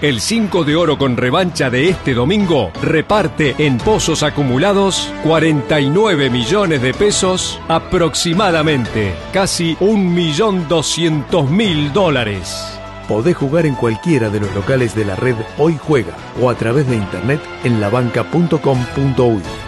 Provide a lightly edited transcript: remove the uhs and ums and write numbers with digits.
El 5 de oro con revancha de este domingo reparte en pozos acumulados 49 millones de pesos aproximadamente, casi $1.200.000. Podés jugar en cualquiera de los locales de la red Hoy Juega o a través de internet en labanca.com.uy.